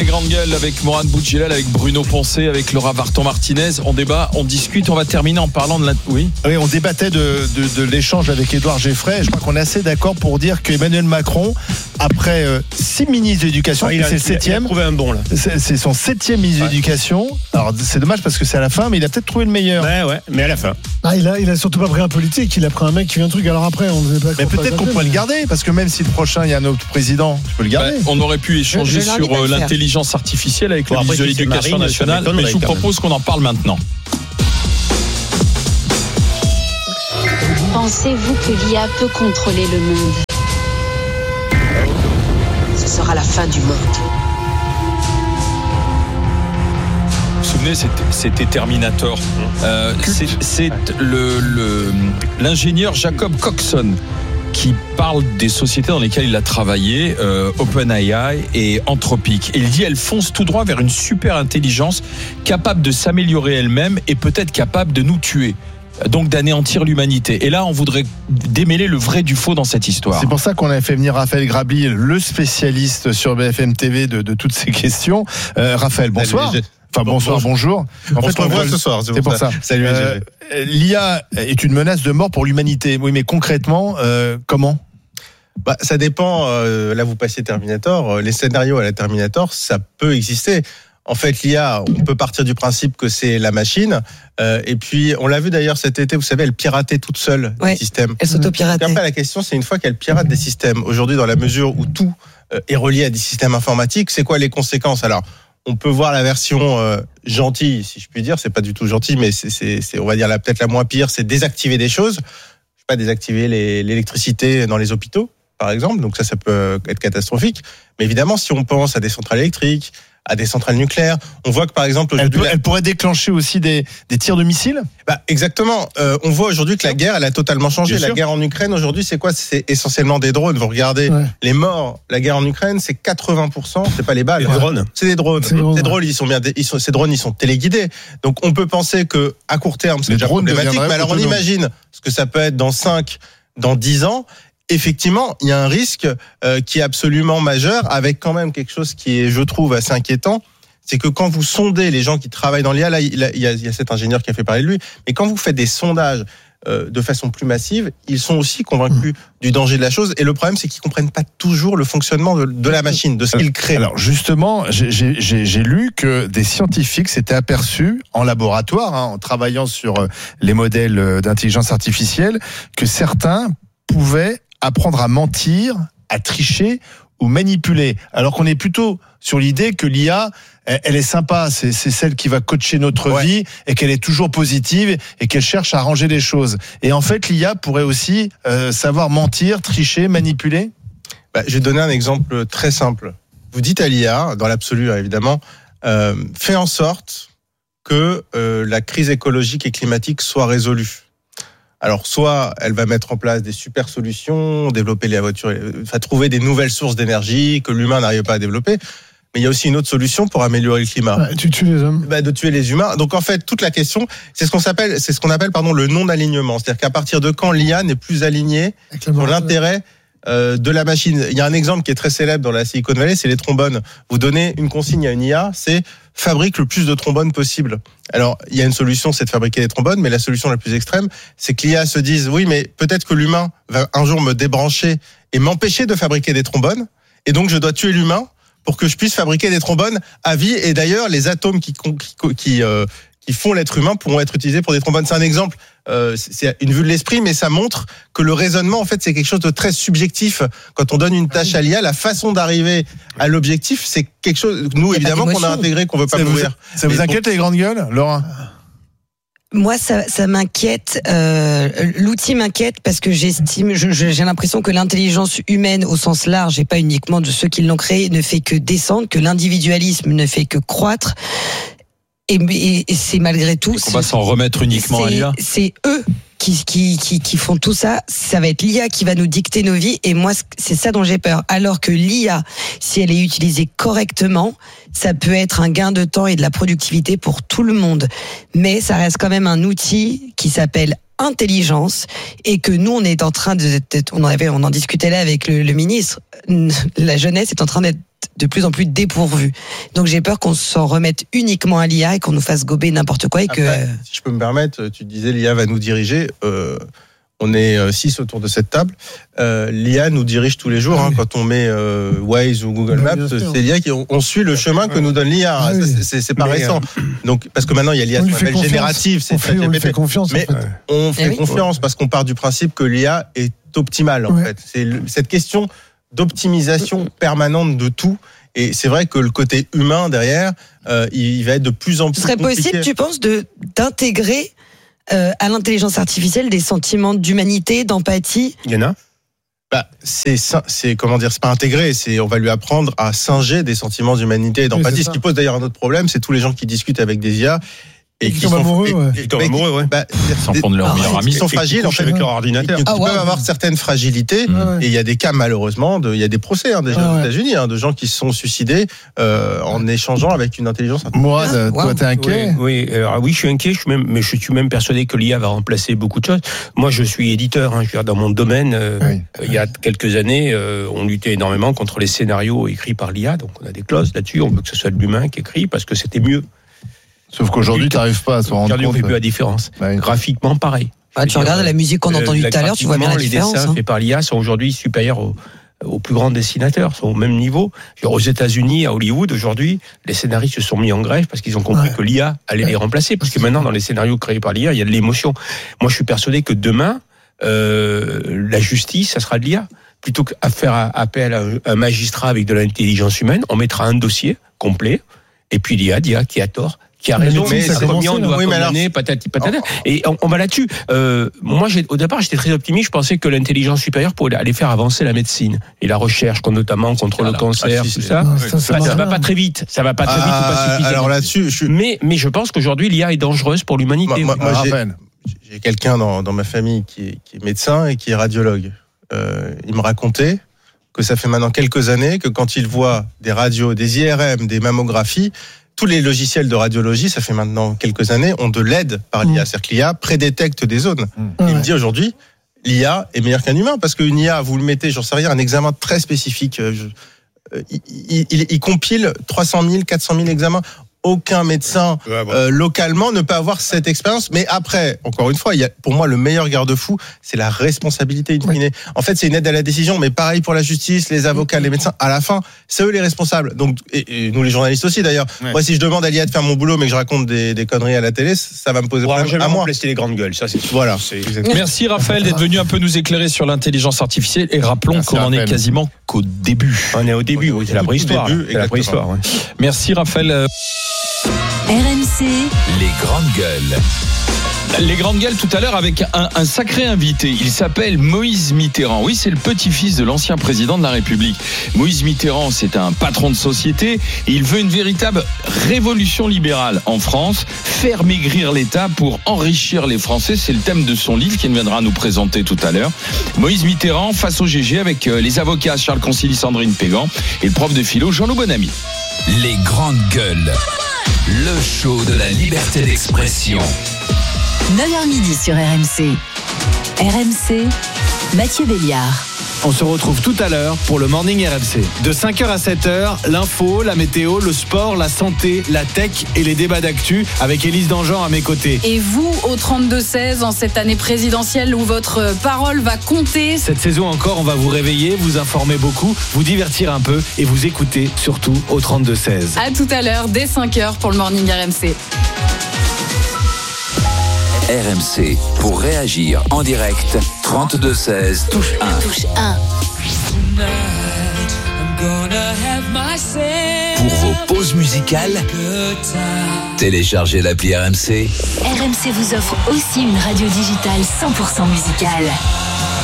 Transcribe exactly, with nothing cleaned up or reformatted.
grandes gueules avec Morane Boudjelal, avec Bruno Poncet, avec Laura Varton-Martinez. On débat, on discute, on va terminer en parlant de la... Oui, oui on débattait de, de, de l'échange avec Édouard Geffray. Je crois qu'on est assez d'accord pour dire qu'Emmanuel Macron, après euh, six ministres de l'éducation, ah, il a, c'est le septième. Il a trouvé un bon, là. C'est, c'est son septième ministre ouais. de l'éducation. Alors, c'est dommage parce que c'est à la fin, mais il a peut-être trouvé le meilleur. Ouais, ouais, mais à la fin. Ah, il a, il a surtout pas pris un politique, il a pris un mec qui vient un truc. Alors après, on ne pas. Mais peut-être qu'on pourrait mais... le garder, parce que même si le prochain, il y a un autre président, tu peux le garder. Bah, on aurait pu échanger je, je sur euh, l'intelligence artificielle avec bon, le ministre de l'Éducation nationale, mais je vous propose qu'on en parle maintenant. Pensez-vous que l'I A peut contrôler le monde ? Ce sera la fin du monde. Vous vous souvenez, c'était, c'était Terminator. Euh, c'est c'est le, le, l'ingénieur Jacob Coxon qui parle des sociétés dans lesquelles il a travaillé, euh, OpenAI et Anthropic. Et il dit, elles foncent tout droit vers une super intelligence capable de s'améliorer elle-même et peut-être capable de nous tuer. Donc d'anéantir l'humanité. Et là, on voudrait démêler le vrai du faux dans cette histoire. C'est pour ça qu'on avait fait venir Raphaël Grabli, le spécialiste sur B F M T V de, de toutes ces questions. Euh, Raphaël, bonsoir. Enfin, bonsoir, bonjour. En fait, on voit ce soir. C'est, c'est pour ça. ça. Salut. Euh, L'I A est une menace de mort pour l'humanité. Oui, mais concrètement, euh, comment ? Bah, ça dépend. Euh, là, vous passez Terminator. Les scénarios à la Terminator, ça peut exister. En fait, l'I A, on peut partir du principe que c'est la machine. Euh, et puis, on l'a vu d'ailleurs cet été, vous savez, elle piratait toute seule ouais, des systèmes. Elle s'auto-piratait. Après, la question, c'est une fois qu'elle pirate des systèmes, aujourd'hui, dans la mesure où tout euh, est relié à des systèmes informatiques, c'est quoi les conséquences ? Alors, on peut voir la version euh, gentille, si je puis dire. C'est pas du tout gentil, mais c'est, c'est, c'est on va dire la, peut-être la moins pire, c'est désactiver des choses. Je sais pas, désactiver les, l'électricité dans les hôpitaux, par exemple. Donc ça, ça peut être catastrophique. Mais évidemment, si on pense à des centrales électriques, à des centrales nucléaires. On voit que par exemple aujourd'hui, elle, peut, la... elle pourrait déclencher aussi des, des tirs de missiles. Bah exactement. Euh, on voit aujourd'hui que la guerre, elle a totalement changé. Bien la sûr. Guerre en Ukraine aujourd'hui, c'est quoi ? C'est essentiellement des drones. Vous regardez ouais. les morts. La guerre en Ukraine, c'est quatre-vingts pour cent. C'est pas les balles. Les drones. C'est des drones. C'est ces drones, ils sont bien. Ils sont, ces drones, ils sont téléguidés. Donc on peut penser que à court terme, c'est les déjà problématique. Mais alors on imagine ce que ça peut être dans cinq, dans dix ans. Effectivement, il y a un risque euh, qui est absolument majeur, avec quand même quelque chose qui est, je trouve, assez inquiétant. C'est que quand vous sondez les gens qui travaillent dans l'I A, là, il y a, il y a cet ingénieur qui a fait parler de lui, mais quand vous faites des sondages euh, de façon plus massive, ils sont aussi convaincus mmh. du danger de la chose. Et le problème, c'est qu'ils comprennent pas toujours le fonctionnement de, de la machine, de ce qu'ils créent. Alors justement, j'ai, j'ai, j'ai lu que des scientifiques s'étaient aperçus en laboratoire, hein, en travaillant sur les modèles d'intelligence artificielle, que certains pouvaient apprendre à mentir, à tricher ou manipuler. Alors qu'on est plutôt sur l'idée que l'I A, elle est sympa, c'est, c'est celle qui va coacher notre ouais. vie et qu'elle est toujours positive et qu'elle cherche à arranger les choses. Et en fait, l'I A pourrait aussi euh, savoir mentir, tricher, manipuler. Bah, je vais donner un exemple très simple. Vous dites à l'I A, dans l'absolu évidemment, euh, fais en sorte que euh, la crise écologique et climatique soit résolue. Alors, soit elle va mettre en place des super solutions, développer les voitures, enfin, trouver des nouvelles sources d'énergie que l'humain n'arrive pas à développer. Mais il y a aussi une autre solution pour améliorer le climat. Ouais, tu tues les hommes. Bah, de tuer les humains. Donc, en fait, toute la question, c'est ce qu'on s'appelle, c'est ce qu'on appelle, pardon, le non-alignement. C'est-à-dire qu'à partir de quand l'I A n'est plus alignée sur l'intérêt euh, de la machine. Il y a un exemple qui est très célèbre dans la Silicon Valley, c'est les trombones. Vous donnez une consigne à une I A, c'est fabrique le plus de trombones possible. Alors, il y a une solution, c'est de fabriquer des trombones, mais la solution la plus extrême, c'est que l'I A se dise, oui, mais peut-être que l'humain va un jour me débrancher et m'empêcher de fabriquer des trombones, et donc je dois tuer l'humain pour que je puisse fabriquer des trombones à vie. Et d'ailleurs, les atomes qui qui qui, euh, qui font l'être humain pourront être utilisés pour des trombones. C'est un exemple, euh, c'est une vue de l'esprit, mais ça montre que le raisonnement, en fait, c'est quelque chose de très subjectif. Quand on donne une tâche à l'I A, la façon d'arriver à l'objectif, c'est quelque chose, nous, évidemment, qu'on a intégré, qu'on veut pas mourir. Ça vous inquiète, les grandes gueules, Laura ? Moi, ça, ça m'inquiète. Euh, l'outil m'inquiète parce que j'estime, je, j'ai l'impression que l'intelligence humaine au sens large, et pas uniquement de ceux qui l'ont créée, ne fait que descendre, que l'individualisme ne fait que croître. Et, et, et c'est malgré tout. On va s'en remettre uniquement à l'I A. C'est eux qui, qui, qui, qui font tout ça. Ça va être l'I A qui va nous dicter nos vies. Et moi, c'est ça dont j'ai peur. Alors que l'I A, si elle est utilisée correctement, ça peut être un gain de temps et de la productivité pour tout le monde. Mais ça reste quand même un outil qui s'appelle intelligence et que nous, on est en train de, on en avait, on en discutait là avec le, le ministre. La jeunesse est en train d'être de plus en plus dépourvus. Donc j'ai peur qu'on s'en remette uniquement à l'I A et qu'on nous fasse gober n'importe quoi. Et Après, que... si je peux me permettre, tu disais l'I A va nous diriger. Euh, on est six autour de cette table. Euh, L'I A nous dirige tous les jours. Ah, hein, oui. Quand on met euh, Waze ou Google Maps, c'est l'I A qui on, on suit le chemin que nous donne l'I A. Ah, oui. C'est, c'est pas mais récent. Euh... Donc parce que maintenant il y a l'I A qu'on appelle générative. C'est on, fait, on fait confiance. Mais en fait. on fait eh oui. confiance parce qu'on part du principe que l'I A est optimale. En ouais. fait, c'est le, cette question d'optimisation permanente de tout. Et c'est vrai que le côté humain derrière, euh, il va être de plus en plus. Ce serait compliqué. possible, tu penses, de d'intégrer euh, à l'intelligence artificielle des sentiments d'humanité, d'empathie? Il y en a. Bah, c'est c'est comment dire, c'est pas intégré, c'est on va lui apprendre à singer des sentiments d'humanité et d'empathie. Oui, ce qui pose d'ailleurs un autre problème, c'est tous les gens qui discutent avec des I A. Et qui sont amoureux, ouais. Et, et, et, amoureux, ouais. Bah, sans prendre leur meilleur ami. Ils sont fragiles, en fait, avec leur ordinateur. Ils ah, peuvent ouais, avoir ouais. certaines fragilités. Ouais. Et il y a des cas, malheureusement, de, il y a des procès, hein, déjà, ah, aux ouais. États-Unis, hein, de gens qui se sont suicidés, euh, en échangeant avec une intelligence artificielle. Moi, ah, toi, wow. t'es inquiet? Oui, oui, alors, oui, je suis inquiet, je suis même, mais je suis même persuadé que l'I A va remplacer beaucoup de choses. Moi, je suis éditeur, hein, je veux dire, dans mon domaine, euh, oui. euh, il y a quelques années, euh, on luttait énormément contre les scénarios écrits par l'I A, donc on a des clauses là-dessus, on veut que ce soit de l'humain qui écrit, parce que c'était mieux. Sauf qu'aujourd'hui, tu n'arrives pas à se rendre compte. On ne fait plus la différence. Ouais. Graphiquement, pareil. Ah, tu regardes la musique qu'on a entendue tout à l'heure, tu vois bien la différence. Les dessins hein. faits par l'I A sont aujourd'hui supérieurs aux, aux plus grands dessinateurs, sont au même niveau. Aux États-Unis, à Hollywood, aujourd'hui, les scénaristes se sont mis en grève parce qu'ils ont compris ouais. que l'I A allait ouais. les remplacer. Parce que maintenant, dans les scénarios créés par l'I A, il y a de l'émotion. Moi, je suis persuadé que demain, euh, la justice, ça sera de l'I A. Plutôt qu'à faire appel à un magistrat avec de l'intelligence humaine, on mettra un dossier complet, et puis l'I A dira qui a tort, qui a raison, mais c'est combien on doit oui, condamner, patati patata. Oh. Et on, on va là-dessus. Euh, moi, j'ai, au départ, j'étais très optimiste. Je pensais que l'intelligence supérieure pourrait aller faire avancer la médecine et la recherche, notamment contre alors, le cancer, ah, si, tout ça. Non, ça, ça, bah, ça va pas très vite. Ça va pas très vite ah, ou pas suffisamment. Alors là-dessus, je suis... mais mais je pense qu'aujourd'hui, l'I A est dangereuse pour l'humanité. Moi, moi, moi j'ai, j'ai quelqu'un dans, dans ma famille qui est, qui est médecin et qui est radiologue. Euh, il me racontait que ça fait maintenant quelques années que quand il voit des radios, des I R M, des mammographies, tous les logiciels de radiologie, ça fait maintenant quelques années, ont de l'aide par l'I A. Mmh. C'est-à-dire que l'I A prédétecte des zones. Mmh. Il ouais. me dit aujourd'hui, l'I A est meilleur qu'un humain, parce qu'une I A, vous le mettez, j'en sais rien, un examen très spécifique, je, euh, il, il, il compile trois cent mille, quatre cent mille examens. Aucun médecin ouais, bon. euh, localement ne peut avoir cette expérience. Mais après, encore une fois, il y a, pour moi, le meilleur garde-fou, c'est la responsabilité in fine. Ouais. En fait, c'est une aide à la décision, mais pareil pour la justice, les avocats, les médecins. À la fin, c'est eux les responsables. Donc, et, et nous, les journalistes aussi, d'ailleurs. Ouais. Moi, si je demande à l'I A de faire mon boulot, mais que je raconte des, des conneries à la télé, ça va me poser problème ouais, à moi. Remplacer les grandes gueules, ça, c'est voilà. C'est Merci Raphaël d'être venu un peu nous éclairer sur l'intelligence artificielle. Et rappelons Merci qu'on Raphaël. en est quasiment qu'au début. On est au début, oui, c'est la préhistoire. Début, c'est la préhistoire. Ouais. Merci Raphaël. R M C, les grandes gueules. Les grandes gueules tout à l'heure avec un, un sacré invité. Il s'appelle Moïse Mitterrand. Oui, c'est le petit-fils de l'ancien président de la République. Moïse Mitterrand, c'est un patron de société. Et il veut une véritable révolution libérale en France. Faire maigrir l'État pour enrichir les Français. C'est le thème de son livre qu'il viendra nous présenter tout à l'heure. Moïse Mitterrand face au G G avec les avocats Charles Consilly, Sandrine Pégan et le prof de philo Jean-Loup Bonamy. Les grandes gueules. Le show de la liberté d'expression. neuf heures midi sur R M C. R M C, Mathieu Béliard. On se retrouve tout à l'heure pour le Morning R M C. De cinq heures à sept heures, l'info, la météo, le sport, la santé, la tech et les débats d'actu avec Élise Dangean à mes côtés. Et vous, au trente-deux seize, en cette année présidentielle où votre parole va compter. Cette saison encore, on va vous réveiller, vous informer beaucoup, vous divertir un peu et vous écouter surtout au trente-deux seize. À tout à l'heure, dès cinq heures pour le Morning R M C. R M C, pour réagir en direct, trente-deux seize, touche un. Touche un. Pour vos pauses musicales, téléchargez l'appli R M C. R M C vous offre aussi une radio digitale cent pour cent musicale.